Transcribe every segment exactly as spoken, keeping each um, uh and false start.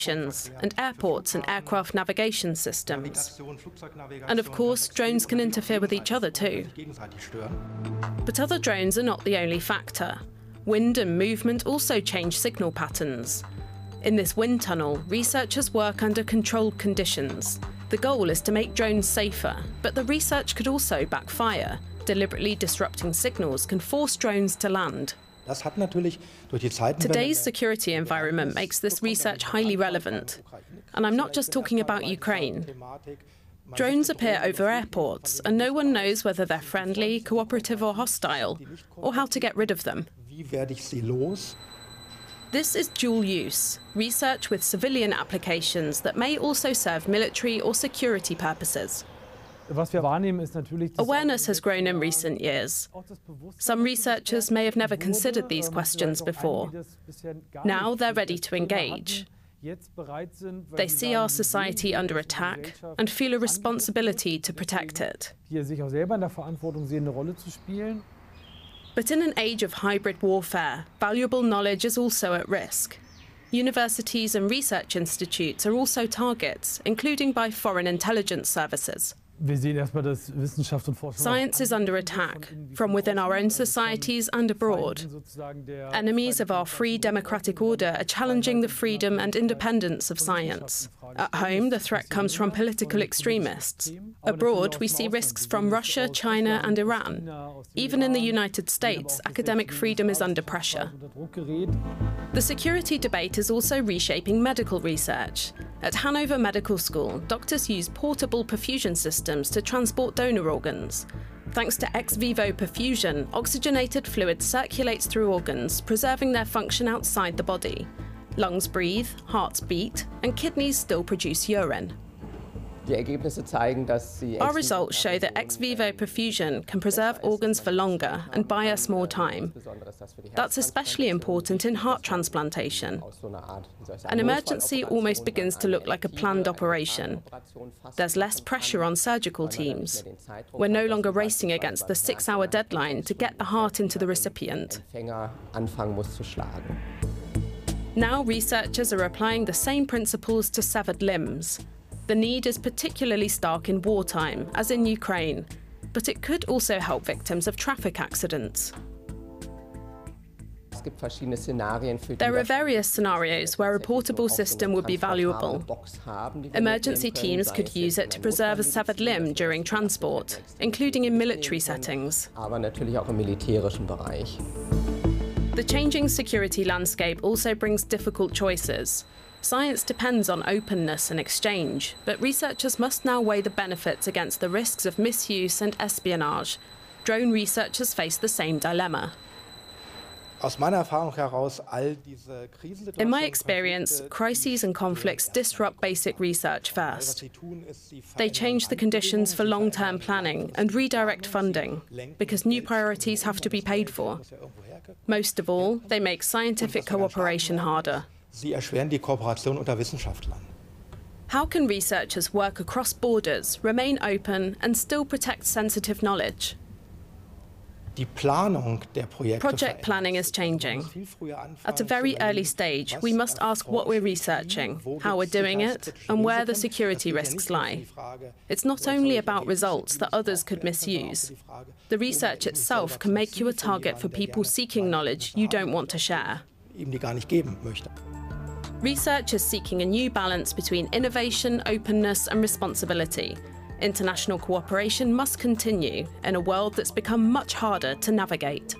and airports and aircraft navigation systems. And of course, drones can interfere with each other too. But other drones are not the only factor. Wind and movement also change signal patterns. In this wind tunnel, researchers work under controlled conditions. The goal is to make drones safer, but the research could also backfire. Deliberately disrupting signals can force drones to land. Today's security environment makes this research highly relevant. And I'm not just talking about Ukraine. Drones appear over airports, and no one knows whether they're friendly, cooperative or hostile, or how to get rid of them. This is dual use, research with civilian applications that may also serve military or security purposes. Awareness has grown in recent years. Some researchers may have never considered these questions before. Now they're ready to engage. They see our society under attack and feel a responsibility to protect it. But in an age of hybrid warfare, valuable knowledge is also at risk. Universities and research institutes are also targets, including by foreign intelligence services. Science is under attack, from within our own societies and abroad. Enemies of our free democratic order are challenging the freedom and independence of science. At home, the threat comes from political extremists. Abroad, we see risks from Russia, China and Iran. Even in the United States, academic freedom is under pressure. The security debate is also reshaping medical research. At Hanover Medical School, doctors use portable perfusion systems to transport donor organs. Thanks to ex vivo perfusion, oxygenated fluid circulates through organs, preserving their function outside the body. Lungs breathe, hearts beat, and kidneys still produce urine. Our results show that ex vivo perfusion can preserve organs for longer and buy us more time. That's especially important in heart transplantation. An emergency almost begins to look like a planned operation. There's less pressure on surgical teams. We're no longer racing against the six-hour deadline to get the heart into the recipient. Now researchers are applying the same principles to severed limbs. The need is particularly stark in wartime, as in Ukraine, but it could also help victims of traffic accidents. There are various scenarios where a portable system would be valuable. Emergency teams could use it to preserve a severed limb during transport, including in military settings. The changing security landscape also brings difficult choices. Science depends on openness and exchange, but researchers must now weigh the benefits against the risks of misuse and espionage. Drone researchers face the same dilemma. In my experience, crises and conflicts disrupt basic research first. They change the conditions for long-term planning and redirect funding, because new priorities have to be paid for. Most of all, they make scientific cooperation harder. How can researchers work across borders, remain open, and still protect sensitive knowledge? Project planning is changing. At a very early stage, we must ask what we're researching, how we're doing it, and where the security risks lie. It's not only about results that others could misuse. The research itself can make you a target for people seeking knowledge you don't want to share. Research is seeking a new balance between innovation, openness, and responsibility. International cooperation must continue in a world that's become much harder to navigate.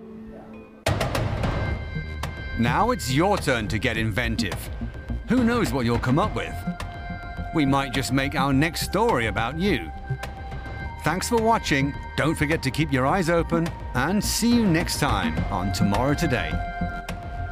Now it's your turn to get inventive. Who knows what you'll come up with? We might just make our next story about you. Thanks for watching. Don't forget to keep your eyes open, and see you next time on Tomorrow Today.